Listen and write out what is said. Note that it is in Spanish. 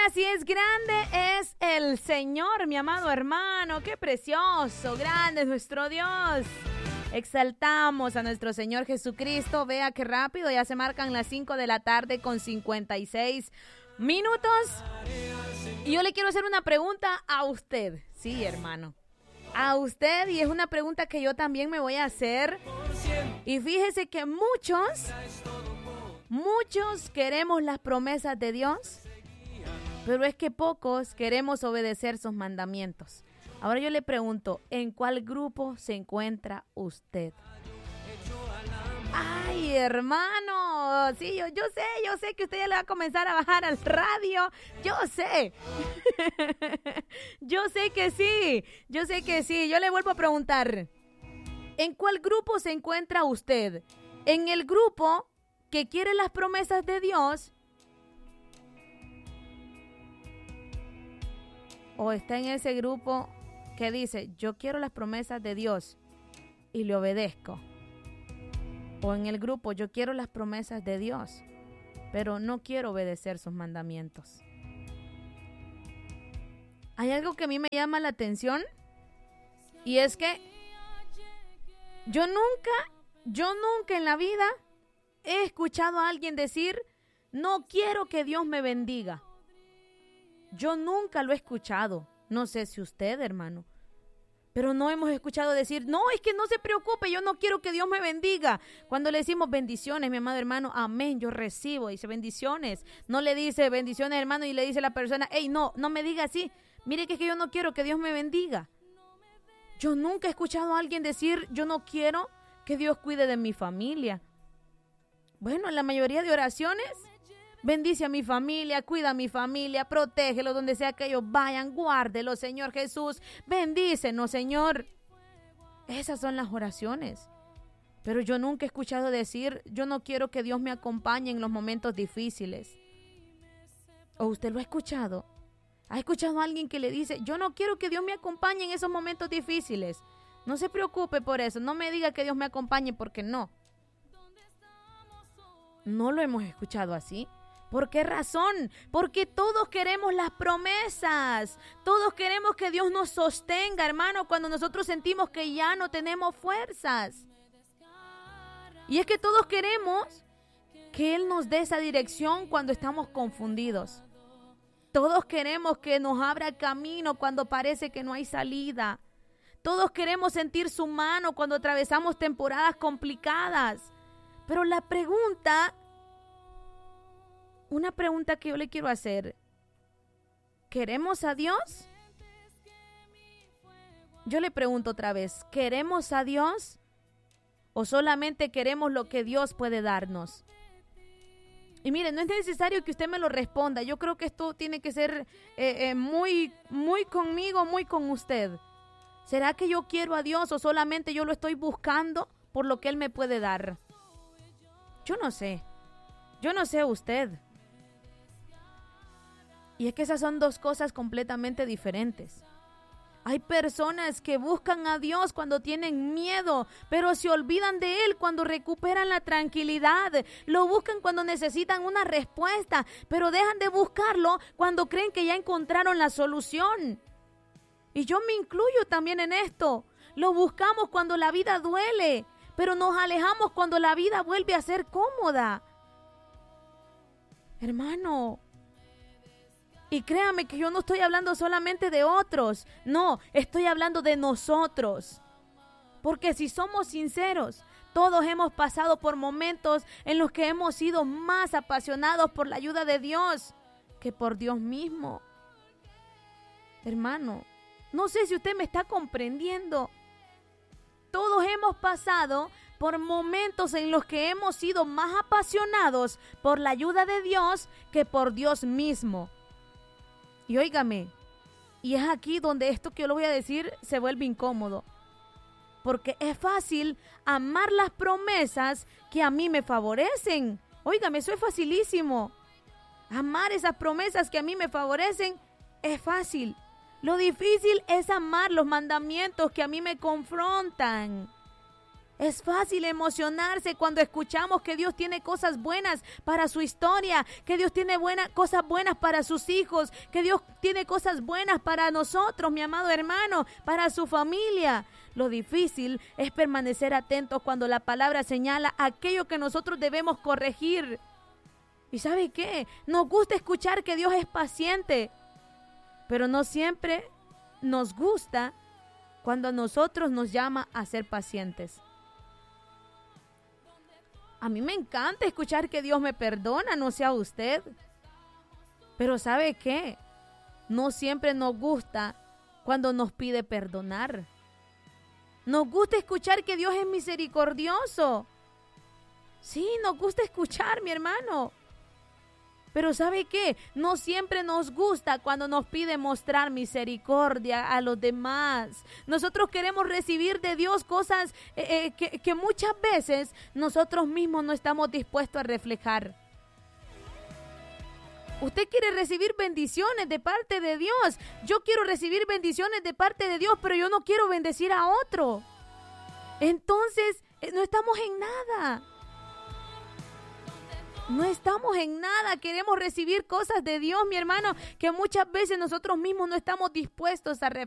así es, grande es el Señor, mi amado hermano. Qué precioso, grande es nuestro Dios. Exaltamos a nuestro Señor Jesucristo. Vea qué rápido, ya se marcan las 5 de la tarde con 56 minutos. Y yo le quiero hacer una pregunta a usted. Sí, hermano. A usted, y es una pregunta que yo también me voy a hacer. Y fíjese que muchos queremos las promesas de Dios, pero es que pocos queremos obedecer sus mandamientos. Ahora yo le pregunto, ¿en cuál grupo se encuentra usted? Ay, hermano, sí, yo sé que usted ya le va a comenzar a bajar al radio. Yo sé. Yo sé que sí. Yo le vuelvo a preguntar, ¿en cuál grupo se encuentra usted? ¿En el grupo que quiere las promesas de Dios? ¿O está en ese grupo que dice, yo quiero las promesas de Dios y le obedezco? O en el grupo, yo quiero las promesas de Dios, pero no quiero obedecer sus mandamientos. Hay algo que a mí me llama la atención, y es que yo nunca en la vida he escuchado a alguien decir, no quiero que Dios me bendiga. Yo nunca lo he escuchado. No sé si usted, hermano. Pero no hemos escuchado decir, no, es que no se preocupe, yo no quiero que Dios me bendiga. Cuando le decimos bendiciones, mi amado hermano, amén, yo recibo, dice bendiciones. No le dice bendiciones, hermano, y le dice a la persona, hey, no me diga así. Mire que es que yo no quiero que Dios me bendiga. Yo nunca he escuchado a alguien decir, yo no quiero que Dios cuide de mi familia. Bueno, en la mayoría de oraciones, bendice a mi familia, cuida a mi familia, protégelo donde sea que ellos vayan, guárdelo, Señor Jesús, bendícenos, Señor. Esas son las oraciones. Pero yo nunca he escuchado decir, yo no quiero que Dios me acompañe en los momentos difíciles. ¿O usted lo ha escuchado? ¿Ha escuchado a alguien que le dice, yo no quiero que Dios me acompañe en esos momentos difíciles? No se preocupe por eso, no me diga que Dios me acompañe porque no. No lo hemos escuchado así. ¿Por qué razón? Porque todos queremos las promesas. Todos queremos que Dios nos sostenga, hermano, cuando nosotros sentimos que ya no tenemos fuerzas. Y es que todos queremos que Él nos dé esa dirección cuando estamos confundidos. Todos queremos que nos abra camino cuando parece que no hay salida. Todos queremos sentir su mano cuando atravesamos temporadas complicadas. Pero una pregunta que yo le quiero hacer, ¿queremos a Dios? Yo le pregunto otra vez, ¿queremos a Dios? ¿O solamente queremos lo que Dios puede darnos? Y mire, no es necesario que usted me lo responda. Yo creo que esto tiene que ser muy conmigo, muy con usted. ¿Será que yo quiero a Dios o solamente yo lo estoy buscando por lo que Él me puede dar? Yo no sé usted. Y es que esas son dos cosas completamente diferentes. Hay personas que buscan a Dios cuando tienen miedo, pero se olvidan de Él cuando recuperan la tranquilidad. Lo buscan cuando necesitan una respuesta, pero dejan de buscarlo cuando creen que ya encontraron la solución. Y yo me incluyo también en esto. Lo buscamos cuando la vida duele, pero nos alejamos cuando la vida vuelve a ser cómoda. Hermano, y créame que yo no estoy hablando solamente de otros, no, estoy hablando de nosotros. Porque si somos sinceros, todos hemos pasado por momentos en los que hemos sido más apasionados por la ayuda de Dios que por Dios mismo. Hermano, no sé si usted me está comprendiendo. Todos hemos pasado por momentos en los que hemos sido más apasionados por la ayuda de Dios que por Dios mismo. Y óigame, y es aquí donde esto que yo le voy a decir se vuelve incómodo. Porque es fácil amar las promesas que a mí me favorecen. Óigame, eso es facilísimo. Amar esas promesas que a mí me favorecen es fácil. Lo difícil es amar los mandamientos que a mí me confrontan. Es fácil emocionarse cuando escuchamos que Dios tiene cosas buenas para su historia, que Dios tiene cosas buenas para sus hijos, que Dios tiene cosas buenas para nosotros, mi amado hermano, para su familia. Lo difícil es permanecer atentos cuando la palabra señala aquello que nosotros debemos corregir. ¿Y sabe qué? Nos gusta escuchar que Dios es paciente, pero no siempre nos gusta cuando a nosotros nos llama a ser pacientes. A mí me encanta escuchar que Dios me perdona, no sea usted. Pero ¿sabe qué? No siempre nos gusta cuando nos pide perdonar. Nos gusta escuchar que Dios es misericordioso. Sí, nos gusta escuchar, mi hermano. Pero ¿sabe qué? No siempre nos gusta cuando nos pide mostrar misericordia a los demás. Nosotros queremos recibir de Dios cosas que muchas veces nosotros mismos no estamos dispuestos a reflejar. Usted quiere recibir bendiciones de parte de Dios. Yo quiero recibir bendiciones de parte de Dios, pero yo no quiero bendecir a otro. Entonces, no estamos en nada. No estamos en nada, queremos recibir cosas de Dios, mi hermano, que muchas veces nosotros mismos no estamos dispuestos a